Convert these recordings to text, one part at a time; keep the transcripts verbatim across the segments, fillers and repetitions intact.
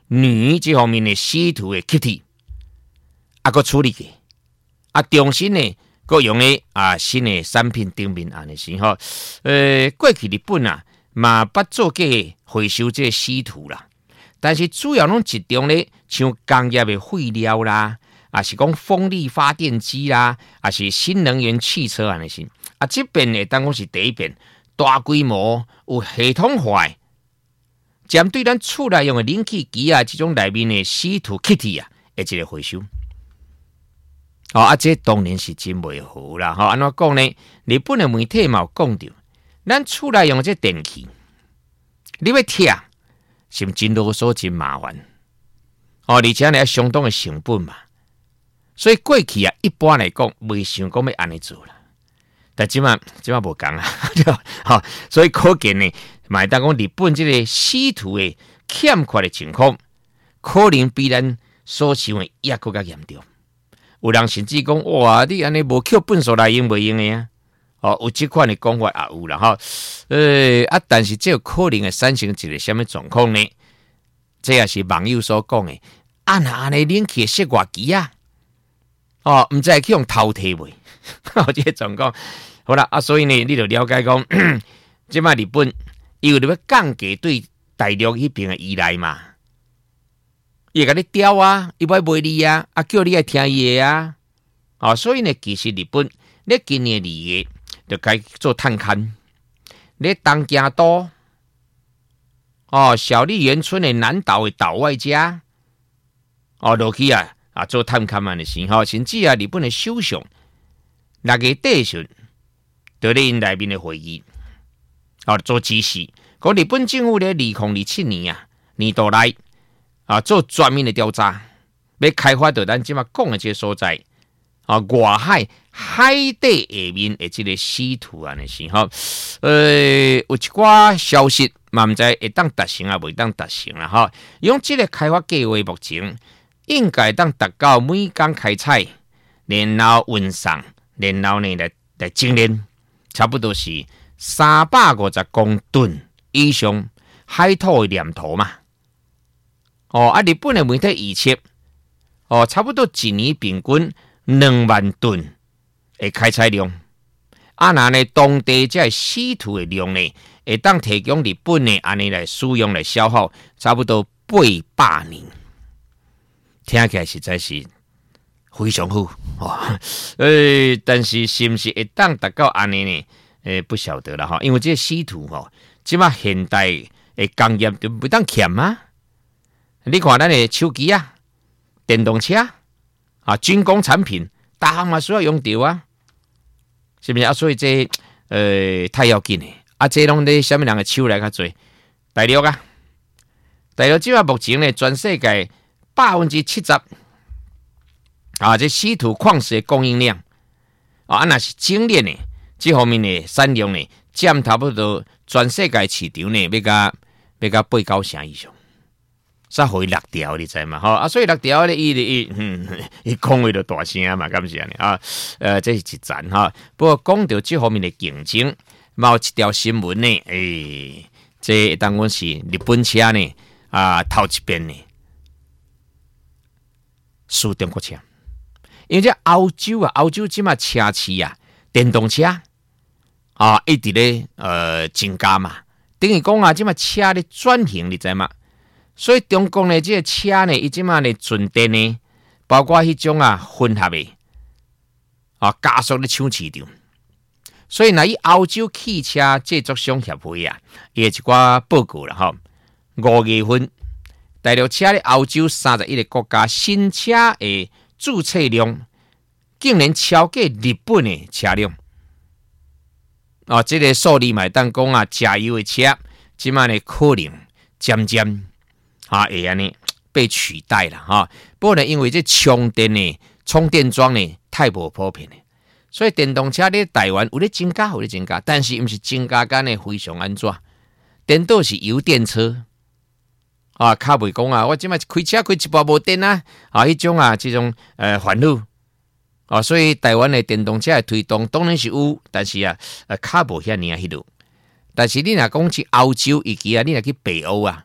女这方面的稀土的气体，啊，个处理嘅，啊，重新呢，个用的啊新的产品顶面安尼是吼，呃，过去日本啊，嘛捌做过回收这稀土啦，但是主要拢集中咧，像工业的废料啦，啊是讲风力发电机啦，啊是新能源汽车安尼是，啊这边呢，当讲是第一遍大规模有系统化的。针对咱厝内用的冷气机啊，这种内面的稀土气体啊，会一个回收。哦，啊，这当然是真袂好啦。吼、哦，安怎讲呢？日本的媒体嘛有讲到，咱厝内用的这电器，你要拆，是毋真啰嗦、真麻烦。哦，而且呢，相当的成本嘛。所以过去啊，一般来讲，未想讲要安尼做啦。但即马即马无讲啊，好，所以可见呢。买当讲日本这个稀土的欠缺的情况，可能比咱所想的也更加严重。有人甚至讲，哇，你安尼无扣粪扫来用袂用的呀？哦，有这款的讲法也有啦哈。呃啊，但是这有可能会产生一个什么状况呢？这也是网友所讲的。啊，那安尼冷气室外机啊，哦，唔知去用偷摕袂？哦，这个状况好啦啊，所以呢，你就了解讲，即摆日本。因为你要降低对大陆迄边的依赖嘛，伊会甲你刁啊，伊要卖你啊，啊叫你爱听伊的啊，哦，所以呢，其实日本咧今年二月就该做探勘，咧东京都哦，小笠原村的南岛的岛外家哦落去啊啊做探勘嘛的时候，甚至啊日本的首相六月底时就咧因内面的会议。啊，做指示，讲日本政府咧，二零二七年啊年度内啊做全面的调查，要开发到咱即马讲的这个所在啊，外海海底下面的这个稀土啊，的时候，呃，有一寡消息嘛，唔知会当达成啊，未当达成啦，哈。用这个开发计划，目前应该当达到每工开采，然后运送，然后呢来来精炼，差不多是。三百五十公吨以上海土的黏土嘛，哦啊！日本的媒体预测，哦，差不多一年平均两万吨的开采量。啊，那呢当地这稀土的量呢，会当提供日本呢安尼来使用来消耗，差不多八百年。听起来实在是非常好哦。诶、欸，但是是不是会当达到安尼呢？诶，不晓得了哈，因为这稀土吼，即马现代诶工业就不当欠啊。你看咱的手机啊、电动车啊、军工产品，大项嘛需要用到啊，是不是啊？所以这呃太要紧诶，啊，这拢咧什么人的手来较侪？大陆啊，大陆即马目前呢，全世界百分之七十啊，这稀土矿石的供应量啊，那是精炼的。这方面的产量呢，占差不多全世界市场呢，要甲要甲八九成以上，才可以落掉，你知嘛？吼啊，所以落掉咧，伊伊嗯，伊讲话就大声嘛，敢是安尼啊？呃，这是一赞哈。不过讲到这方面的竞争，某一条新闻呢，诶、欸，这当讲是日本车呢啊头一边呢输中国车，因为这欧洲啊，欧洲即马车市啊，电动车。啊，一直咧呃增加嘛，等于讲啊，即马车咧转型，你知嘛？所以中国呢，这个车呢，伊即马咧纯电呢，包括迄种啊混合的啊，加速咧抢市场。所以，那以欧洲汽车制作商协会啊，伊一寡报告啦，吼，五月份大陆车咧欧洲三十一个国家新车的注册量，竟然超过日本的车辆。哦，这个数字嘛，当讲啊，加油的车，即卖呢可能渐渐啊会安尼被取代了哈。不过呢，因为这充电呢，充电桩呢太无普遍了，所以电动车咧台湾有咧增加，有咧增加，但是毋是增加间呢非常安怎？颠倒是油电车啊，较袂讲啊，我即卖开车开一部无电啊，啊，迄种啊，这种呃烦恼。哦，所以台湾的电动车的推动当然是有，但是啊，呃，较无遐尔迄落。但是你若讲去欧洲以及啊，你若去北欧啊，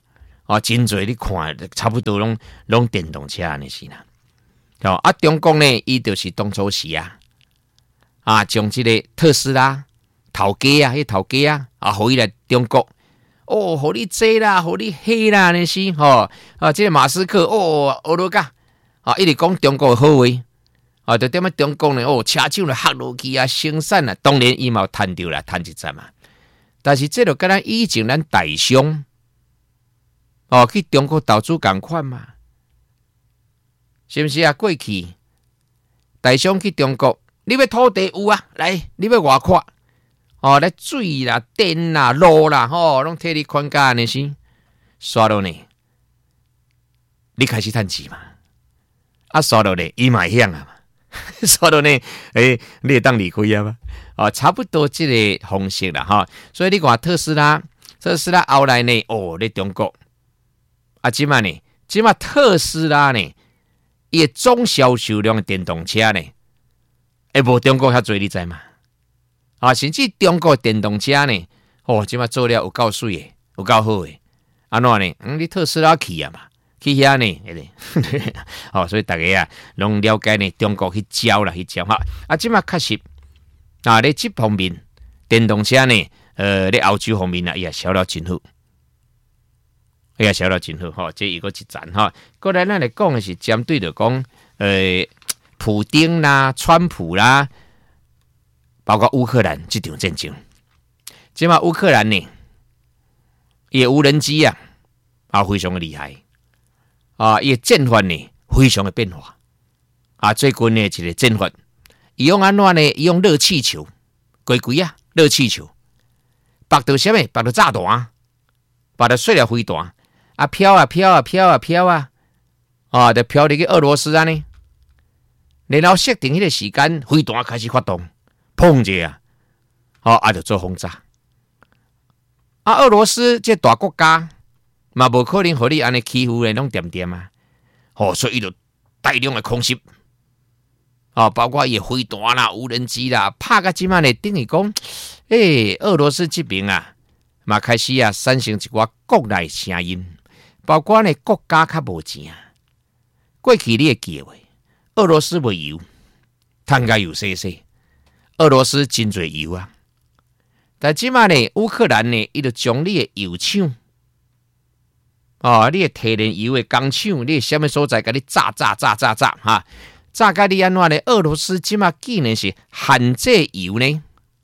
哦，真侪你看，差不多拢拢电动车安尼是啦。哦，啊，中国呢，伊就是当初时啊，啊，将即个特斯拉头家啊，迄头家啊，啊，互伊来中国。哦，互你这啦，互你迄啦，安尼是吼啊，即、這個马斯克哦，俄罗噶啊，一直讲中國好话啊，就点啊中国呢？哦，车厂就黑落去啊，生产啊，当然伊嘛有趁着啦，趁一阵嘛。但是这就跟咱以前咱大商哦去中国投资共款嘛，是不是啊？过去大商去中国，你要土地有啊，来，你要外扩。哦，来水啦、电啦、路啦，吼、哦，拢替你看家安尼是，刷落呢，你开始趁钱嘛？啊，刷落呢，伊嘛响啊嘛，刷落呢，诶、欸，你会当离开啊嘛？哦，差不多这个方式啦，哈。所以你看特斯拉，特斯拉后来呢，哦，在中国，啊，即嘛呢，即嘛特斯拉呢，伊总销售量的电动车呢，会无中国遐多，你知嘛？啊，甚至中国电动车呢，哦，即马做了有够水的，有够好的，安怎呢？嗯，你特斯拉去啊嘛，去遐呢，哦，所以大家啊，拢了解呢，中国去招啦，去招哈。啊，即马确实啊，咧这方面电动车呢，呃，咧欧洲方面啊，也销了真好，也销了真好哈。这一个一站哈。过来咱来讲的是针对着讲，呃，普丁啦、川普啦。包括乌克兰这场战争，即嘛乌克兰呢，伊无人机啊，啊非常的厉害啊，伊战法呢非常的变化啊，最近呢一个战法，伊用安怎呢？伊用热气球，规规啊，热气球，绑到什么？绑到炸弹，把它碎了飞弹啊，飘啊飘啊飘啊飘啊，啊，就飘入去俄罗斯啊呢，然后设定迄个时间，飞弹开始发动。碰一下，好啊，就做轰炸。啊，俄罗斯这大国家嘛，无可能互你安尼欺负的，拢点点啊。哦，所以伊就大量的空袭，啊，包括伊飞弹啦、无人机啦，拍个即马呢，等于讲，诶，俄罗斯这边啊，嘛开始啊，产生一寡国内声音，包括呢国家较无钱啊。过去你会记得，俄罗斯没油，摊个油细细。俄罗斯真侪油啊，但即马呢，乌克兰呢，伊就将你的油厂，哦，你的天然油的工厂，你什么所在，甲你炸炸炸炸炸哈，炸甲你安怎呢？俄罗斯即马竟然是限制油呢，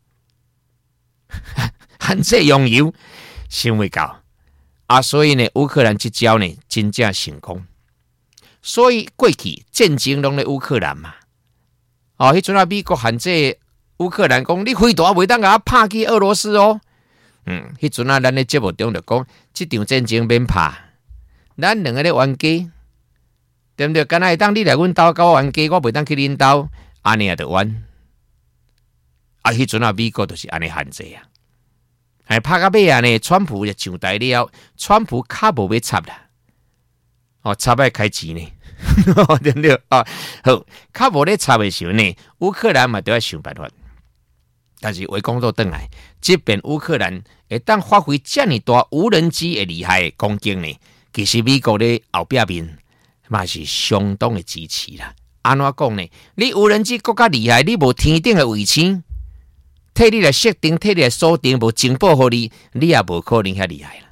限制用油，想未到啊！所以呢，乌克兰这招呢，真正成功。所以过去战争拢咧乌克兰嘛，哦，迄阵啊，美国限制。乌克兰讲你飞弹袂当甲我拍去俄罗斯哦，嗯，迄阵啊，咱咧节目中就讲，这场战争免拍，咱两个咧冤家，对不对？敢若会当你来阮兜甲我冤家，我袂当去恁兜，安尼也就冤。啊，迄阵啊，美国就是安尼限制啊，系拍到尾啊呢，川普就上台了，川普较无要插啦，哦，插要开钱呢。对不对啊？好，较无咧插的时候呢，乌克兰嘛都要想办法。但是话讲到转来，即便乌克兰会当发挥这么大无人机的厉害的攻击呢，其实美国咧后壁面嘛是相当的支持啦。安怎讲呢？你无人机更加厉害，你无天顶的卫星，替你来设定，替你来锁定，无情报互你，你也无可能遐厉害啦。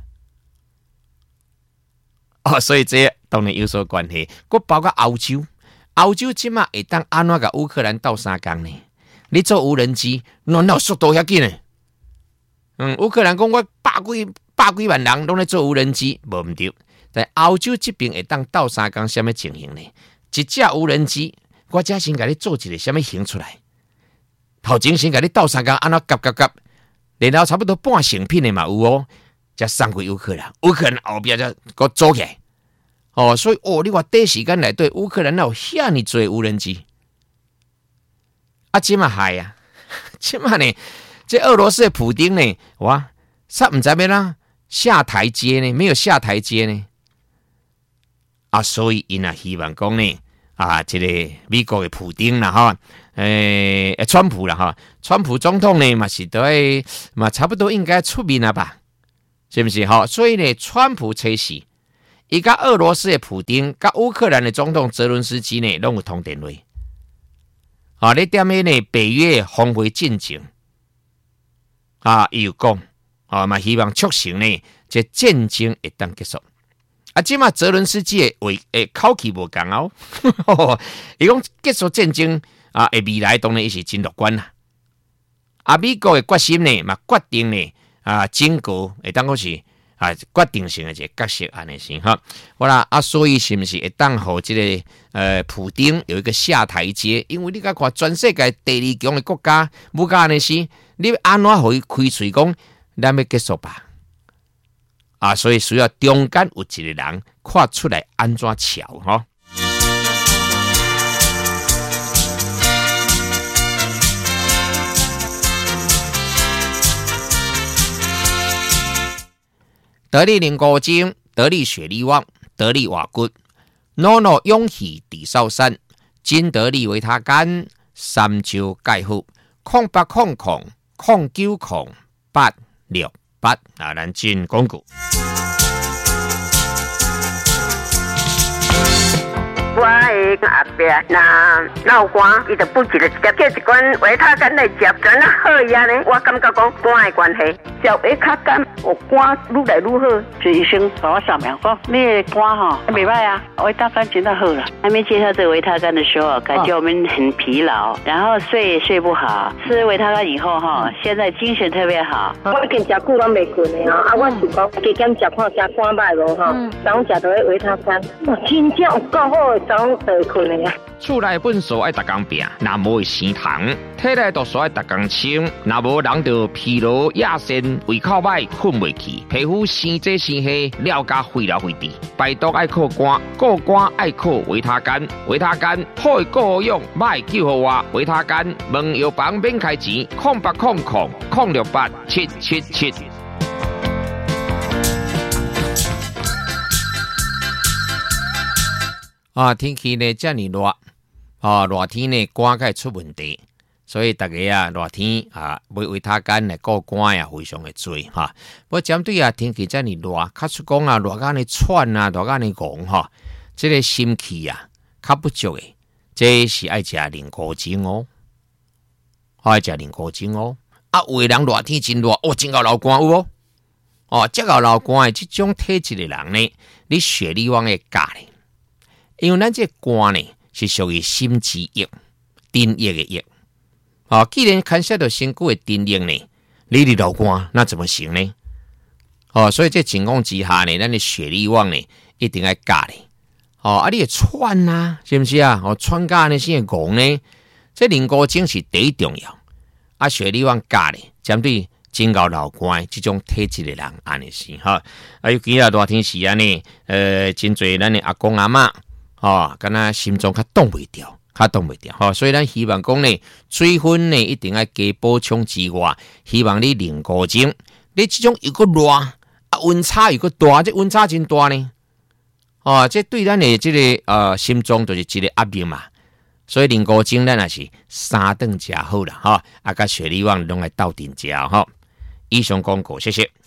哦，所以这当然有所关系。佮包括欧洲，欧洲即马会当安怎甲乌克兰斗相共呢？你做无人机，哪有速度遐紧呢？嗯，乌克兰讲我百几百几万人拢咧做无人机，无毋对。但欧洲这边会当斗相共，什么情形呢？一只无人机，我只先甲你做一个什么形出来，头前先甲你斗相共，安怎夹夹夹，然后差不多半成品的嘛有哦，才送回乌克兰。乌克兰后壁才搁做起来。哦，所以哦，你话短时间内对乌克兰有遐尼多无人机。啊，即嘛害啊！即嘛呢，这俄罗斯的普丁呢，哇，煞唔知要啦下台阶呢，没有下台阶呢。啊，所以因啊希望讲呢，啊，这个美国的普丁啦哈，诶、欸，川普啦哈，川普总统呢嘛是对嘛差不多应该出面了吧？是不是哈？所以呢，川普测试伊甲俄罗斯的普丁，甲乌克兰的总统泽伦斯基呢，拢有通电话。啊，你点咩呢？北约峰会进程，啊，伊有讲，啊嘛希望促成呢，这战争会当结束。啊，即马泽伦斯基的话，诶，口气无共哦，伊讲结束战争啊，诶，未来当然也是真乐观啦。啊，美国的决心呢，嘛决定呢，啊，整个会当讲是啊决定性的一个角色安尼先哈。好啦，啊，所以是不是会当互这个呃普丁有一个下台阶？因为你甲看全世界第二强的国家，不甲安尼是，你安怎互伊开嘴讲，咱要结束吧？啊，所以需要中间有一个人看出来安怎瞧哈。得力零高精，得力雪力旺，得力瓦骨 ，N O 勇气地少山，金得力维他干，三招盖好，空八空空空九空八六八啊，咱进广告。 我的阿伯那闹肝，伊就不记得接过一罐维他干来食，真好呀呢。我感觉讲肝的关系，食维他干，我肝愈来愈好。就医生帮我上面讲，你的肝哈还没歹啊，维他干真的好了。 还没介绍这个维他干的时候，感觉我们很疲劳，哦、然后睡也睡不好。吃维他干以后哈，现在精神特别好。 我已经食久拢袂困的啊，啊，我是讲加减食看食肝歹无哈，早上食到维他干，哇，真正有够好的。 厝内本所爱逐工拼，若无会生糖；体内毒素爱逐工清，若无人就疲劳亚肾，胃口歹，困袂去，皮肤生这生黑，了加废了废滴。排毒爱靠肝，顾肝爱靠维他干，维他干好顾用，歹救好我维他干。问药房免开钱，空八空空空六八七七七。啊，天气呢这么热，啊，热天呢肝会出问题，所以大家啊，热天啊，买维他干来顾肝呀，非常的多哈。不过针对啊，天气这么热，较出讲啊，热干的喘啊，热干的戆哈，这个心气啊，较不足的，这是爱食菱角精哦，爱食菱角精哦。啊，有的人热天真热，哦，真够流汗有哦，哦，这个流汗的这种体质的人呢，你血力旺的加呢。因为咱这肝呢是属于心之液、津液的液，哦，既然牵涉到身躯的津液呢，你的流肝那怎么行呢？哦，所以这情况之下呢，咱的血力旺呢一定要加呢。哦，啊，你的喘啊，是不是啊？哦，喘加呢先讲呢，这菱角精是第一重要。啊，血力旺加呢，针对真够流汗这种体质的人安尼是哈。啊，尤其啊热天时啊呢，呃，真侪咱的阿公阿嬷。哦，敢若心脏较挡袂掉，较挡袂掉。吼、哦，所以咱希望讲呢，水分呢一定要加补充之外，希望你菱角精，你这种又个热，啊温差又个大，这温差真大呢。哦，这对咱的这个呃心脏就是一个压力嘛。所以菱角精咱也是三顿食好啦，哈、哦，啊甲雪梨旺拢来斗阵食哈。以上广告，谢谢。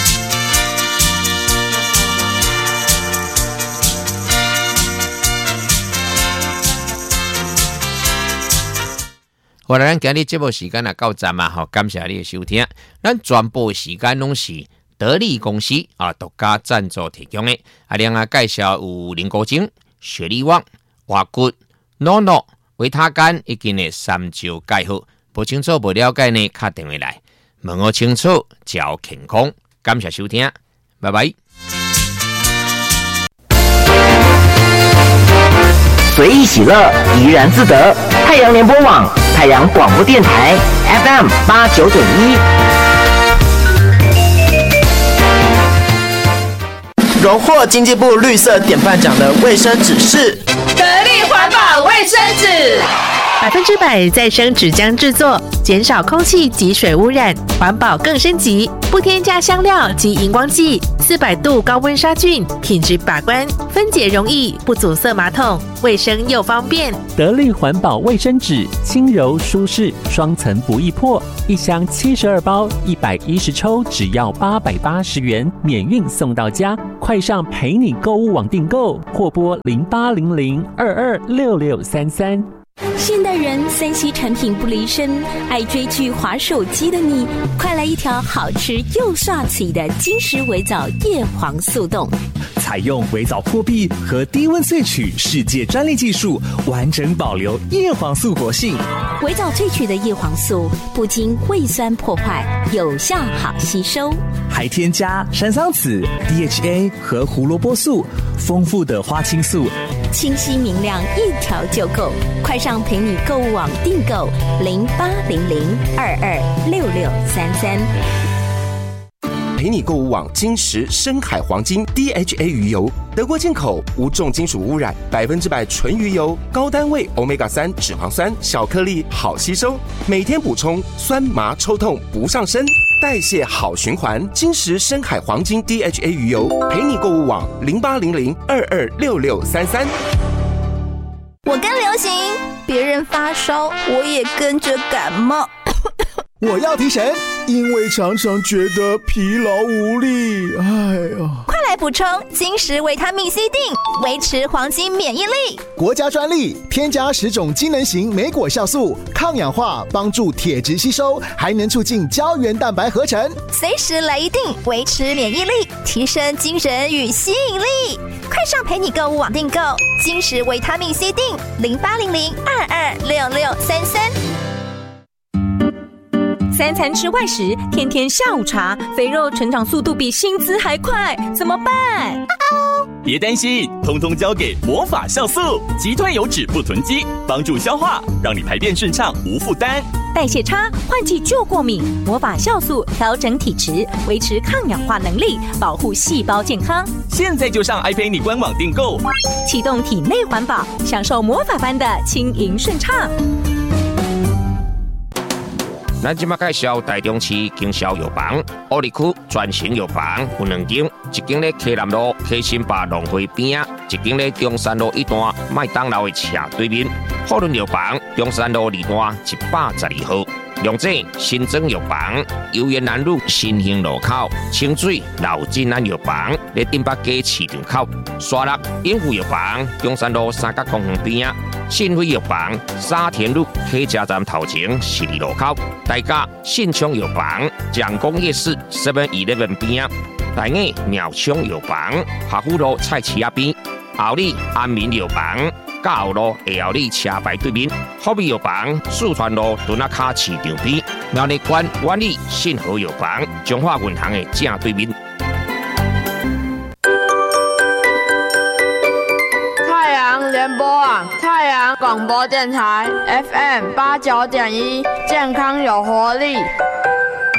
好啦，咱今日节目时间也到站啊！吼，感谢你的收听。咱全部时间拢是得力公司啊独家赞助提供的。啊，另外介绍有菱角精、雪梨旺、瓦骨、诺诺、维他干以及呢三招介好。不清楚、不了解呢，打电话来问我清楚，照健康。感谢收听，拜拜。 随意喜乐，怡然自得。太阳联播网，太阳广播电台 F M 八九点一。荣获经济部绿色典范奖的卫生纸是得力环保卫生纸。 百分之百再生纸浆制作，减少空气及水污染，环保更升级。不添加香料及荧光剂，四百度高温杀菌，品质把关，分解容易，不阻塞马桶，卫生又方便。 得力环保卫生纸，轻柔舒适，双层不易破，一箱七十二包，一百一十抽，只要八百八十元，免运送到家。快上陪你购物网订购，或拨零八零零二二六六三三。 现代人三 C 产品不离身，爱追剧滑手机的你，快来一条好吃又刷嘴的金石微藻叶黄素冻。 采用微藻破壁和低温萃取世界专利技术，完整保留叶黄素活性。 微藻萃取的叶黄素不经胃酸破坏，有效好吸收， 还添加山桑子、D H A 和胡萝卜素，丰富的花青素， 清晰明亮，一条就够。快上陪你购物网订购零八零零二二六六三三。 陪你购物网金石深海黄金 D H A 鱼油，德国进口，无重金属污染，百分之百纯鱼油，高单位 欧米伽三 脂肪酸，小颗粒，好吸收，每天补充，酸麻抽痛不上身，代谢好循环。金石深海黄金 D H A 鱼油，陪你购物网零八零零二二六六三三。 我跟流行，别人发烧，我也跟着感冒。 我要提神，因为常常觉得疲劳无力。哎呀， 快来补充金石维他命 C 锭，维持黄金免疫力。 国家专利，添加十种机能型莓果酵素，抗氧化，帮助铁质吸收，还能促进胶原蛋白合成。 随时来一锭，维持免疫力，提升精神与吸引力。快上陪你购物网订购金石维他命 C 锭，零八零零二二六六三三。 三餐吃外食，天天下午茶，肥肉成长速度比薪资还快，怎么办？ 别担心，通通交给魔法酵素，鸡退油脂不囤积，帮助消化，让你排便顺畅无负担。 代谢差、换季就过敏，魔法酵素调整体质，维持抗氧化能力，保护细胞健康。 现在就上爱陪你官网订购， 启动体内环保，享受魔法般的轻盈顺畅。 咱即马介绍台中市经销药房，乌里区全型药房有两间，一间咧溪南路溪新坝农会边啊，一间咧中山路一段麦当劳的斜对面。富润药房中山路二段一百十二号。龙井新增药房，油园南路新兴路口，清水老金安药房咧顶北街市场口，沙鹿永福药房中山路三角公园边啊，信辉药房沙田路客家站头前十二路口，大甲信昌药房蒋公夜市 seven eleven 边啊，大雅苗昌药房华富路菜市仔边，后里安民药房。嘉后路下后里车牌对面，福美药房四川路墩仔卡市场边，苗栗县万里信和药房中华银行的正对面。 太阳联播网，太阳广播电台 F M 八九点一，健康有活力。